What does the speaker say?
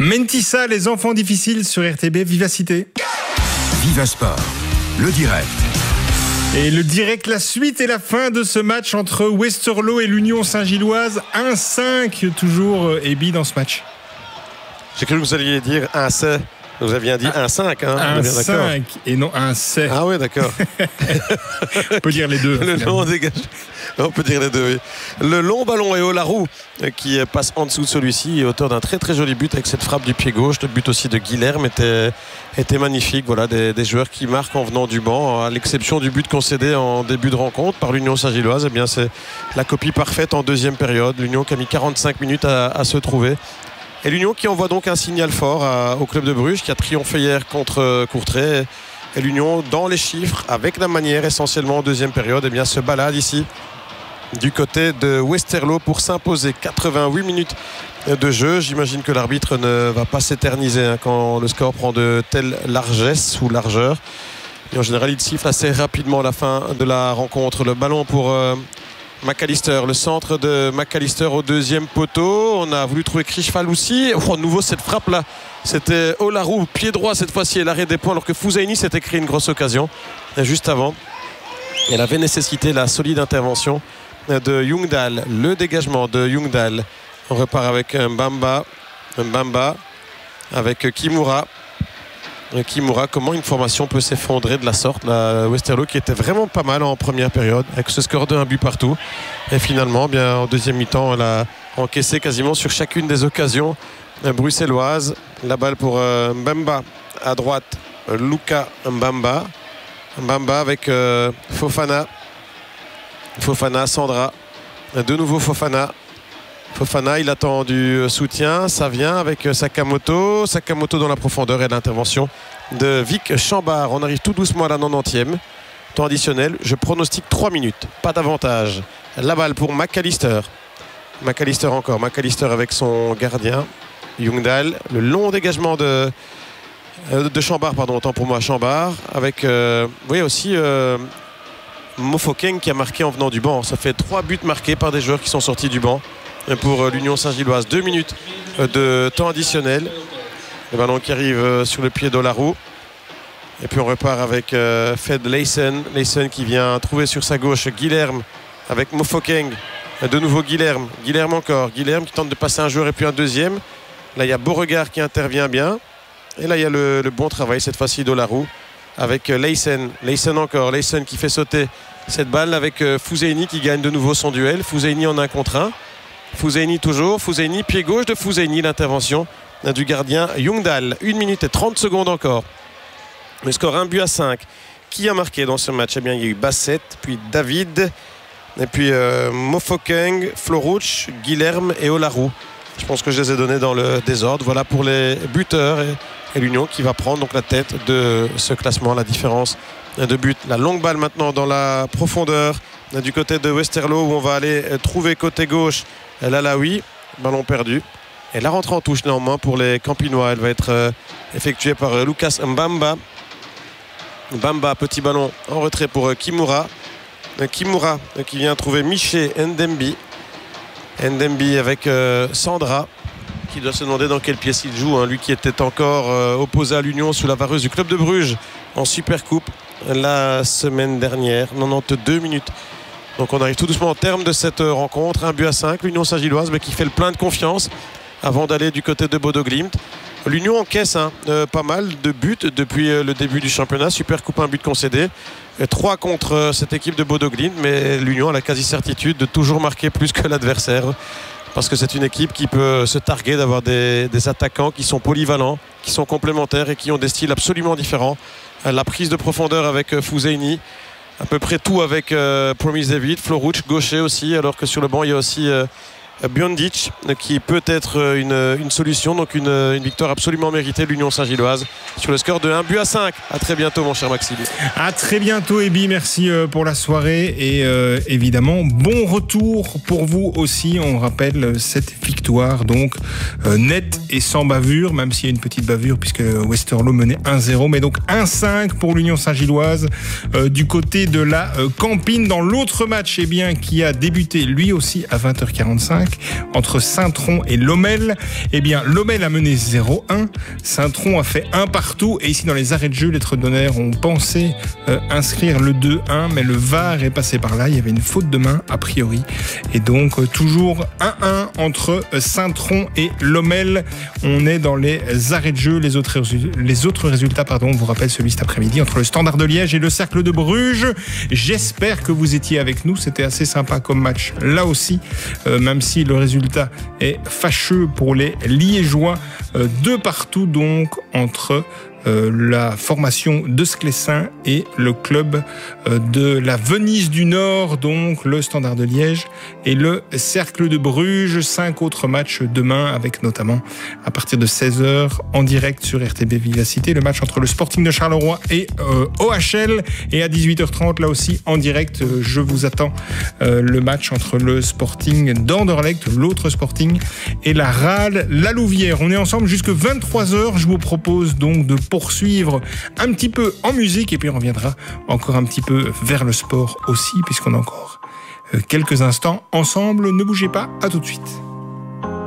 Mentissa, les enfants difficiles sur RTB Vivacité. Viva Sport, le direct. Et le direct, la suite et la fin de ce match entre Westerlo et l'Union Saint-Gilloise. 1-5 toujours, Ebi, dans ce match. J'ai cru que vous alliez dire 1-7. Vous aviez dit 1-5. 1-5 et non 1-7. Ah oui, d'accord. On peut dire les deux. Le long dégage. On peut dire les deux, oui. Le long ballon est Olaru qui passe en dessous de celui-ci, auteur d'un très très joli but avec cette frappe du pied gauche. Le but aussi de Guilherme était magnifique. Voilà, des joueurs qui marquent en venant du banc, à l'exception du but concédé en début de rencontre par l'Union Saint-Gilloise. Eh bien, c'est la copie parfaite en deuxième période. L'Union qui a mis 45 minutes à se trouver. Et l'Union qui envoie donc un signal fort au club de Bruges qui a triomphé hier contre Courtrai. Et l'Union, dans les chiffres, avec la manière essentiellement en deuxième période, eh bien, se balade ici du côté de Westerlo pour s'imposer. 88 minutes de jeu. J'imagine que l'arbitre ne va pas s'éterniser quand le score prend de telles largesses ou largeurs. Et en général, il siffle assez rapidement à la fin de la rencontre. Le ballon pour McAllister, le centre de McAllister au deuxième poteau. On a voulu trouver Krichfal aussi. Oh, nouveau cette frappe là, c'était Olaru, pied droit cette fois-ci, et l'arrêt des points, alors que Fouzaini s'était créé une grosse occasion juste avant. Elle avait nécessité la solide intervention de Ljungdahl, le dégagement de Ljungdahl. On repart avec Mbamba avec Kimura. Kimura, comment une formation peut s'effondrer de la sorte, la Westerlo qui était vraiment pas mal en première période avec ce score de 1 but partout, et finalement bien en deuxième mi-temps elle a encaissé quasiment sur chacune des occasions bruxelloises. La balle pour Mbamba à droite, Luka Mbamba avec Fofana, Sandra, de nouveau Fofana, il attend du soutien, ça vient avec Sakamoto dans la profondeur, et l'intervention de Vic Chambard. On arrive tout doucement à la 90e, temps additionnel. Je pronostique 3 minutes, pas davantage. La balle pour McAllister encore, McAllister avec son gardien Ljungdahl. Le long dégagement de Chambard, autant pour moi, Chambard avec aussi Mofokeng qui a marqué en venant du banc. Ça fait 3 buts marqués par des joueurs qui sont sortis du banc pour l'Union Saint-Gilloise. 2 minutes de temps additionnel. Le ballon qui arrive sur le pied d'Olaru. Et puis on repart avec Fed Leysen qui vient trouver sur sa gauche Guilherme avec Mofokeng. De nouveau Guilherme qui tente de passer un joueur et puis un deuxième. Là il y a Beauregard qui intervient bien. Et là il y a le bon travail cette fois-ci d'Olaru avec Leysen qui fait sauter cette balle avec Fouzaini qui gagne de nouveau son duel. Fouzaini en 1 contre 1. Fouzaini, pied gauche de Fouzaini, l'intervention du gardien Ljungdahl. 1 minute et 30 secondes encore. Le score 1-5. Qui a marqué dans ce match? Eh bien, il y a eu Basset, puis David, et puis Mofokeng, Floruch, Guilherme et Olaru. Je pense que je les ai donnés dans le désordre. Voilà pour les buteurs et l'Union qui va prendre donc la tête de ce classement, la différence de but. La longue balle maintenant dans la profondeur du côté de Westerlo, où on va aller trouver côté gauche Lalaoui, ballon perdu. Et la rentrée en touche néanmoins pour les Campinois, elle va être effectuée par Lucas Mbamba, petit ballon en retrait pour Kimura qui vient trouver Miché Ndembi avec Sandra qui doit se demander dans quelle pièce il joue, lui qui était encore opposé à l'Union sous la vareuse du club de Bruges en Supercoupe la semaine dernière. 92 minutes. Donc on arrive tout doucement au terme de cette rencontre. 1-5, l'Union Saint-Gilloise qui fait le plein de confiance avant d'aller du côté de Bodo Glimt. L'Union encaisse pas mal de buts depuis le début du championnat. Supercoupe, 1 but concédé. 3 contre cette équipe de Bodo Glimt, mais l'Union a la quasi-certitude de toujours marquer plus que l'adversaire, parce que c'est une équipe qui peut se targuer d'avoir des attaquants qui sont polyvalents, qui sont complémentaires et qui ont des styles absolument différents. La prise de profondeur avec Fouzaini, à peu près tout avec Promise David, Floruch, gaucher aussi, alors que sur le banc il y a aussi Biondic qui peut être une solution. Donc une victoire absolument méritée de l'Union Saint-Gilloise sur le score de 1-5. À très bientôt mon cher Maxime. À très bientôt Ebi, merci pour la soirée et évidemment bon retour pour vous aussi. On rappelle cette victoire donc nette et sans bavure, même s'il y a une petite bavure puisque Westerlo menait 1-0, mais donc 1-5 pour l'Union Saint-Gilloise du côté de la Campine. Dans l'autre match qui a débuté lui aussi à 20h45, 5 entre Saint-Tron et Lommel. Eh bien, Lommel a mené 0-1. Saint-Tron a fait 1 partout. Et ici, dans les arrêts de jeu, les Treux d'honneur ont pensé inscrire le 2-1, mais le VAR est passé par là. Il y avait une faute de main, a priori. Et donc, toujours 1-1 entre Saint-Tron et Lommel. On est dans les arrêts de jeu. Les autres résultats, on vous rappelle celui cet après-midi entre le Standard de Liège et le Cercle de Bruges. J'espère que vous étiez avec nous. C'était assez sympa comme match là aussi, même si le résultat est fâcheux pour les Liégeois. 2 partout donc entre la formation de Sclessin et le club de la Venise du Nord, donc le Standard de Liège et le Cercle de Bruges. 5 autres matchs demain avec notamment à partir de 16h en direct sur RTB Vivacité le match entre le Sporting de Charleroi et OHL, et à 18h30 là aussi en direct je vous attends le match entre le Sporting d'Anderlecht, l'autre Sporting, et la RAL La Louvière. On est ensemble jusque 23h. Je vous propose donc de poursuivre un petit peu en musique et puis on reviendra encore un petit peu vers le sport aussi puisqu'on a encore quelques instants ensemble. Ne bougez pas, à tout de suite.